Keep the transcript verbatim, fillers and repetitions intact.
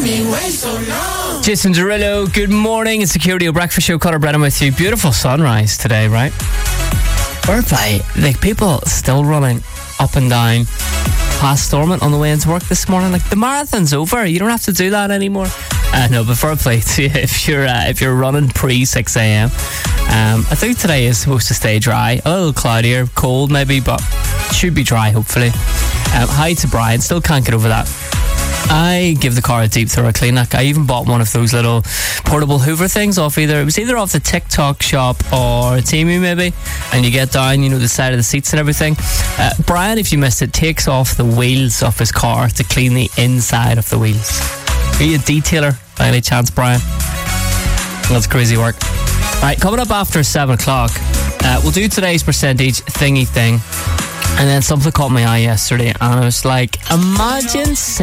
Jason Derulo, good morning. It's the Security Breakfast Show. Conor Brennan with you. Beautiful sunrise today, right? Whereby, like, people still running up and down past Stormont on the way into work this morning. Like, the marathon's over. You don't have to do that anymore. Uh, no, but fair play to you if you're uh, if you're running pre six a.m. Um, I think today is supposed to stay dry. A little cloudier, cold maybe, but it should be dry hopefully. Um, hi to Brian. Still can't get over that. I give the car a deep thorough clean. Like, I even bought one of those little portable Hoover things off either, it was either off the TikTok shop or Temu maybe, and you get down, you know, the side of the seats and everything. Uh, Brian, if you missed it, takes off the wheels of his car to clean the inside of the wheels. Are you a detailer by any chance, Brian? That's crazy work. Right, coming up after seven o'clock, uh, we'll do today's percentage thingy thing. And then something caught my eye yesterday, and I was like, imagine